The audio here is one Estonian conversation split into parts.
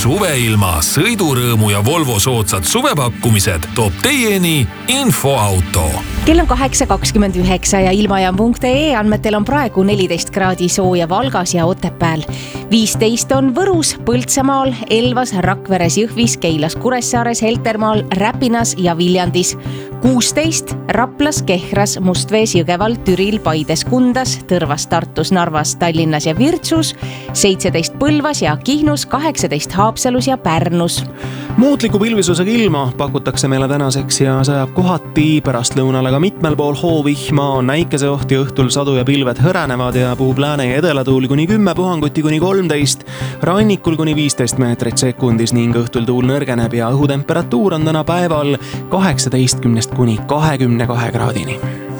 Suveilma, sõidurõõmu ja Volvo soodsad suvepakkumised toob teieni Infoauto. Kell on 8.29 ja ilmajaam.ee andmetel on praegu 14 kraadi sooja Valgas ja Otepääl. 15 on Võrus, Põltsamaal, Elvas, Rakveres, Jõhvis, Keilas, Kuressaares, Heltermaal, Räpinas ja Viljandis. 16 Raplas, Kehras, Mustvees, Jõgeval, Türil, Paides, Kundas, Tõrvas, Tartus, Narvas, Tallinnas ja Virtsus, 17 Põlvas ja Kihnus, 18 Haapsalus ja Pärnus. Muutliku pilvisusega ilma pakutakse meile tänaseks ja sajab kohati pärastlõunale ka mitmel pool hoovihma, on näikeseoht ja õhtul sadu ja pilved hõrenevad ja puhub lääne- ja edelatuul kuni 10, puhanguti kuni 13, rannikul kuni 15 meetrit sekundis ning õhtul tuul nõrgeneb ja õhutemperatuur on täna päeval 18 kuni 22 kraadini.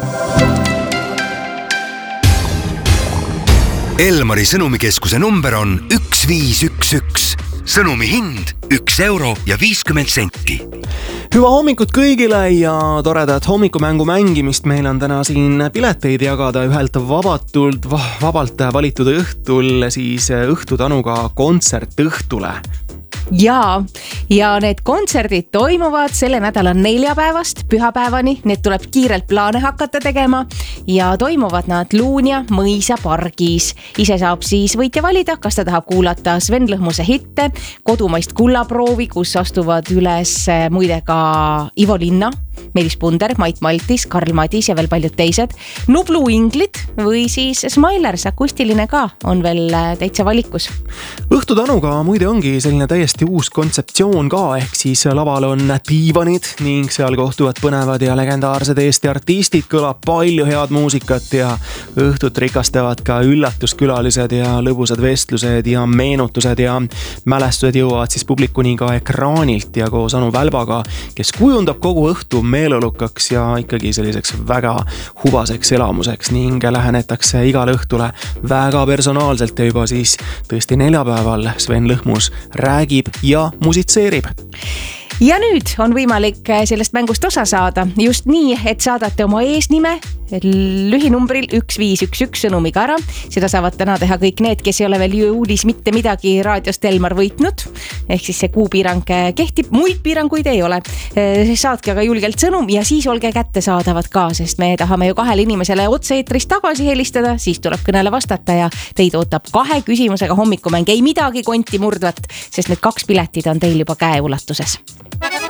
Elmari sõnumikeskuse number on 1511. Sõnumi hind 1 euro ja 50 senti. Hüva hommikut kõigile ja toredat hommikumängu mängimist. Meil on täna siin pileteid jagada ühelt vabalt valitud õhtul siis õhtutanuga kontsert õhtule. Ja need kontserdid toimuvad selle nädala neljapäevast pühapäevani. Need tuleb kiirelt plaane hakata tegema ja toimuvad nad Luunja mõisa pargis. Ise saab siis võitja valida, kas ta tahab kuulata Sven Lõhmuse hitte, kodumaist kullaproovi, kus astuvad üles muide ka Ivo Linna, Meelis Punder, Mait Maltis, Karl Madis ja veel paljud teised. Nublu Inglid või siis Smilers, akustiline ka on veel täitsa valikus. Õhtutanuga muide ongi selline täiesti uus kontseptsioon ka, ehk siis laval on diivanid ning seal kohtuvad põnevad ja legendaarsed Eesti artistid, kõlab palju head muusikat ja õhtut rikastavad ka üllatuskülalised ja lõbusad vestlused ja meenutused ja mälestused jõuavad siis publikuni ka ekraanilt ja koos Anu Välbaga, kes kujundab kogu õhtu meeleolukaks ja ikkagi selliseks väga hubaseks elamuseks ning lähenetakse igale õhtule väga personaalselt ja juba siis tõesti neljapäeval Sven Lõhmus räägib ja musitseerib. Ja nüüd on võimalik sellest mängust osa saada just nii, et saadate oma eesnime lühinumbril 1511 sõnumiga ära. Seda saavad täna teha kõik need, kes ei ole veel juulis mitte midagi raadiost Elmar võitnud. Ehk siis see kuupiirang kehtib, muid piiranguid ei ole. Saatke aga julgelt sõnum ja siis olge kättesaadavad ka, sest me tahame ju 2 inimesele otse-eetris tagasi helistada, siis tuleb kõnele vastata ja teid ootab 2 küsimusega hommikumäng. Ei midagi konti murdvat, sest need 2 piletid on teil juba käeulatuses.